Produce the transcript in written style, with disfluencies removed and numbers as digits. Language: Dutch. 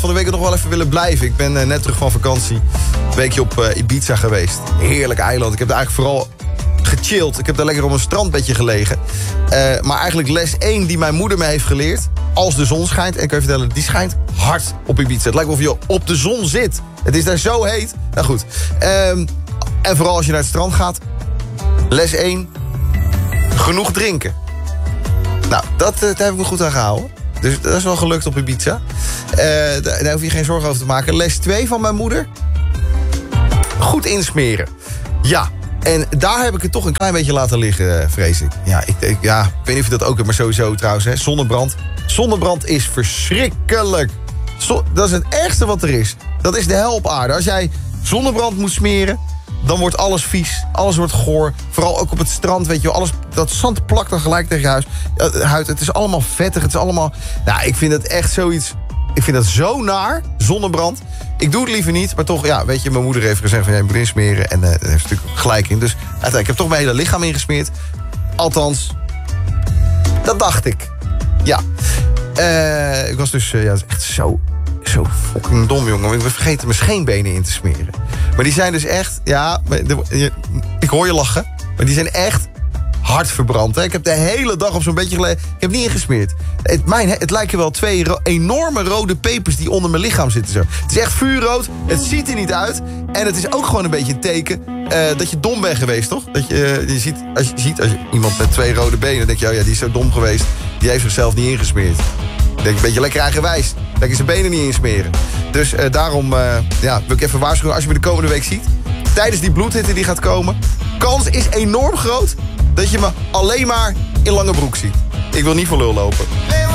van de week nog wel even willen blijven. Ik ben net terug van vakantie. Een weekje op Ibiza geweest. Heerlijk eiland. Ik heb daar eigenlijk vooral gechilled. Ik heb daar lekker op een strandbedje gelegen. Maar eigenlijk les 1 die mijn moeder me heeft geleerd. Als de zon schijnt, en ik kan je vertellen, die schijnt hard op Ibiza. Het lijkt wel of je op de zon zit. Het is daar zo heet. Nou goed. En vooral als je naar het strand gaat. Les 1. Genoeg drinken. Nou, daar heb ik me goed aan gehouden. Dus dat is wel gelukt op Ibiza. Daar hoef je geen zorgen over te maken. Les 2 van mijn moeder. Goed insmeren. Ja, en daar heb ik het toch een klein beetje laten liggen, vrees ik. Ja, ik weet niet of je dat ook hebt, maar sowieso trouwens. Hè. Zonnebrand. Zonnebrand is verschrikkelijk. Dat is het ergste wat er is. Dat is de hel op aarde. Als jij zonnebrand moet smeren, dan wordt alles vies. Alles wordt goor. Vooral ook op het strand, weet je wel. Dat zand plakt dan gelijk tegen je huid. Het is allemaal vettig. Het is allemaal... Nou, ik vind het echt zoiets... Ik vind dat zo naar, zonnebrand. Ik doe het liever niet, maar toch, ja, weet je... Mijn moeder heeft gezegd van, jij moet insmeren. En daar heeft natuurlijk gelijk in. Dus uiteindelijk, ik heb toch mijn hele lichaam ingesmeerd. Althans, dat dacht ik. Ja. Ik was dus, dat is echt zo fucking dom, jongen. We vergeten mijn scheenbenen in te smeren. Maar die zijn dus echt, ja... Ik hoor je lachen, maar die zijn echt hard verbrand. Hè? Ik heb de hele dag op zo'n beetje gelegen... Ik heb niet ingesmeerd. Het lijken wel 2 enorme rode pepers die onder mijn lichaam zitten. Zo. Het is echt vuurrood, het ziet er niet uit. En het is ook gewoon een beetje een teken dat je dom bent geweest, toch? Dat je ziet, als je iemand met 2 rode benen... dan denk je, oh ja, die is zo dom geweest. Die heeft zichzelf niet ingesmeerd. Dan denk ik, een beetje lekker eigenwijs. Lekker zijn benen niet insmeren. Dus daarom wil ik even waarschuwen, als je me de komende week ziet... tijdens die bloedhitte die gaat komen... kans is enorm groot dat je me alleen maar in lange broek ziet. Ik wil niet voor lul lopen.